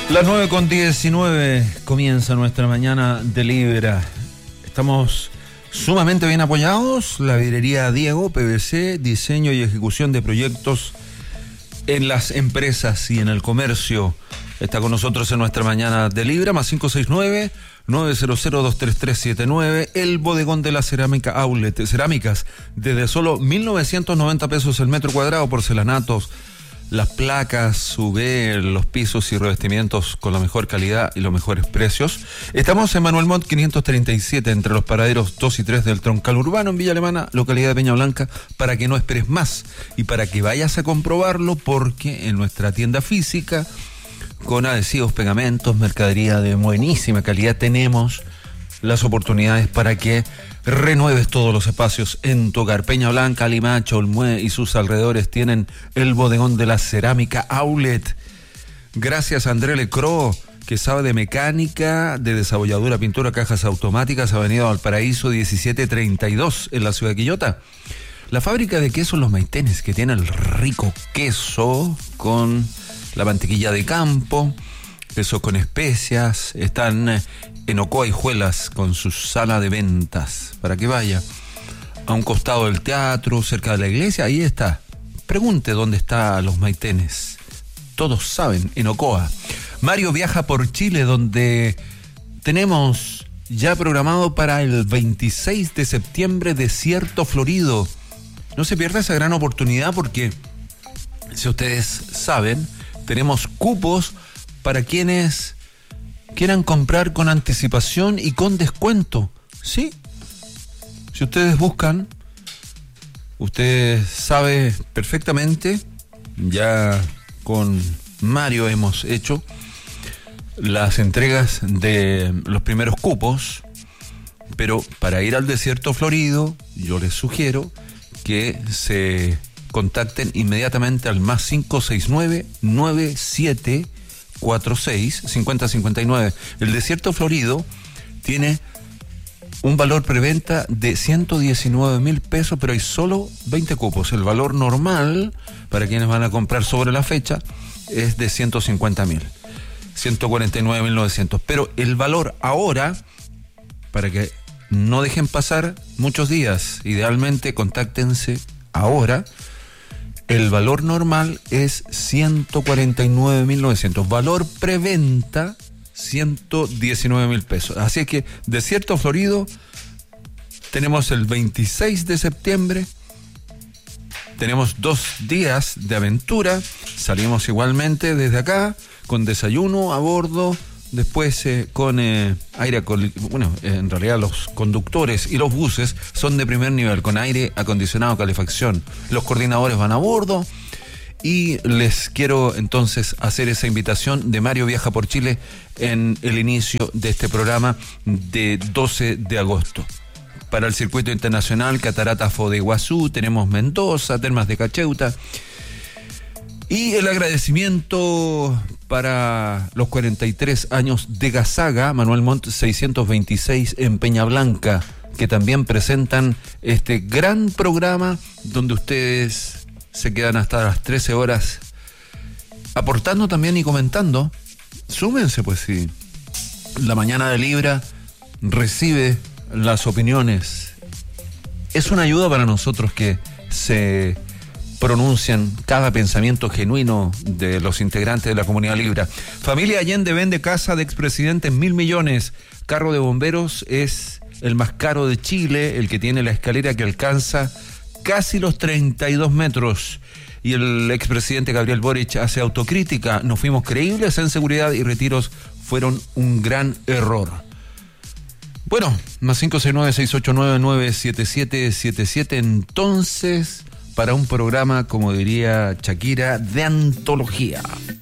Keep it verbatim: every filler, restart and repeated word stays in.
Las nueve con diecinueve comienza nuestra mañana de Libra. Estamos sumamente bien apoyados. La vidrería Diego, P V C, diseño y ejecución de proyectos en las empresas y en el comercio. Está con nosotros en nuestra mañana de Libra, más cinco seis nueve, nueve cero cero, dos tres tres siete nueve. El bodegón de la cerámica Outlet. Cerámicas desde solo mil novecientos noventa pesos el metro cuadrado, porcelanatos, las placas, U V, los pisos y revestimientos con la mejor calidad y los mejores precios. Estamos en Manuel Montt quinientos treinta y siete, entre los paraderos dos y tres del Troncal Urbano, en Villa Alemana, localidad de Peña Blanca, para que no esperes más y para que vayas a comprobarlo, porque en nuestra tienda física, con adhesivos, pegamentos, mercadería de buenísima calidad, tenemos las oportunidades para que renueves todos los espacios en tu hogar. Peña Blanca, Limache, Olmué y sus alrededores tienen el bodegón de la cerámica Outlet. Gracias a André Lecro, que sabe de mecánica, de desabolladura, pintura, cajas automáticas, Avenida Valparaíso diecisiete treinta y dos en la ciudad de Quillota. La fábrica de quesos Los Maitenes, que tiene el rico queso con la mantequilla de campo, queso con especias. Están en Ocoa y Juelas con su sala de ventas, para que vaya a un costado del teatro, cerca de la iglesia. Ahí está. Pregunte dónde está Los Maitenes. Todos saben, en Ocoa. Mario viaja por Chile, donde tenemos ya programado para el veintiséis de septiembre Desierto Florido. No se pierda esa gran oportunidad, porque, si ustedes saben, tenemos cupos para quienes quieran comprar con anticipación y con descuento. ¿Sí? Si ustedes buscan, usted sabe perfectamente, ya con Mario hemos hecho las entregas de los primeros cupos, pero para ir al Desierto Florido, yo les sugiero que se contacten inmediatamente al más cinco seis nueve, nueve siete cuatro seis, cinco cero cinco nueve. El Desierto Florido tiene un valor preventa de ciento diecinueve mil pesos, pero hay solo veinte cupos. El valor normal, para quienes van a comprar sobre la fecha, es de ciento cincuenta mil, ciento cuarenta y nueve mil novecientos. Pero el valor ahora, para que no dejen pasar muchos días, idealmente contáctense ahora. El valor normal es ciento cuarenta y nueve mil novecientos. Valor preventa, ciento diecinueve mil pesos. Así que Desierto Florido tenemos el veintiséis de septiembre. Tenemos dos días de aventura. Salimos igualmente desde acá con desayuno a bordo. Después eh, con eh, aire, bueno, eh, en realidad los conductores y los buses son de primer nivel, con aire acondicionado, calefacción. Los coordinadores van a bordo y les quiero entonces hacer esa invitación de Mario Viaja por Chile en el inicio de este programa de doce de agosto. Para el circuito internacional, Cataratas Foz de Iguazú, tenemos Mendoza, Termas de Cacheuta. Y el agradecimiento para los cuarenta y tres años de Gasaga, Manuel Montt seiscientos veintiséis en Peña Blanca, que también presentan este gran programa donde ustedes se quedan hasta las trece horas aportando también y comentando. Súmense, pues, sí. La mañana de Libra recibe las opiniones. Es una ayuda para nosotros que se pronuncian cada pensamiento genuino de los integrantes de la comunidad Libra. Familia Allende vende casa de expresidente en mil millones. Carro de bomberos es el más caro de Chile, el que tiene la escalera que alcanza casi los treinta y dos metros. Y el expresidente Gabriel Boric hace autocrítica. Nos fuimos creíbles en seguridad y retiros fueron un gran error. Bueno, más cinco seis nueve, seis ocho nueve, nueve siete siete siete siete. Entonces, para un programa, como diría Shakira, de antología.